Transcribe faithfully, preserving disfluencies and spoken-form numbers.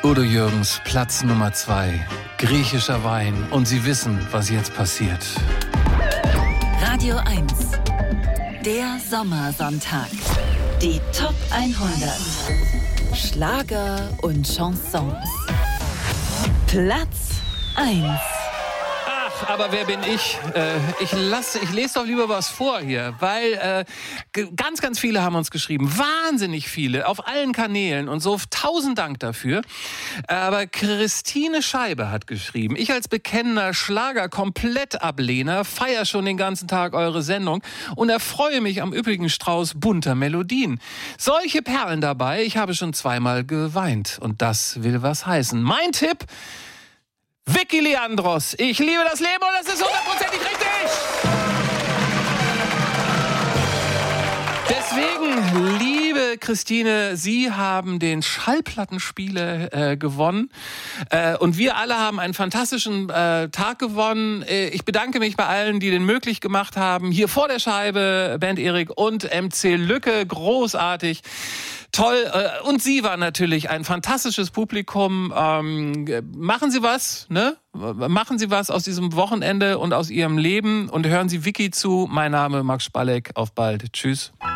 Udo Jürgens, Platz Nummer zwei. Griechischer Wein. Und Sie wissen, was jetzt passiert. Radio eins. Der Sommersonntag. Die Top hundert. Schlager und Chansons. Platz eins. Ach, aber wer bin ich? Äh, ich, lasse, ich lese doch lieber was vor hier, weil äh, g- ganz, ganz viele haben uns geschrieben. Wahnsinnig viele, auf allen Kanälen und so. Tausend Dank dafür. Aber Christine Scheibe hat geschrieben, ich als bekennender Schlager-Komplettablehnner feiere schon den ganzen Tag eure Sendung und erfreue mich am üppigen Strauß bunter Melodien. Solche Perlen dabei, ich habe schon zweimal geweint. Und das will was heißen. Mein Tipp: Vicky Leandros, ich liebe das Leben und das ist hundertprozentig richtig. Deswegen, liebe Christine, Sie haben den Schallplattenspieler äh, gewonnen äh, und wir alle haben einen fantastischen äh, Tag gewonnen. Äh, ich bedanke mich bei allen, die den möglich gemacht haben. Hier vor der Scheibe, Band Erik und M C Lücke, großartig. Toll. Und Sie waren natürlich ein fantastisches Publikum. Ähm, machen Sie was, ne? Machen Sie was aus diesem Wochenende und aus Ihrem Leben und hören Sie Vicky zu. Mein Name Max Spalleck. Auf bald. Tschüss.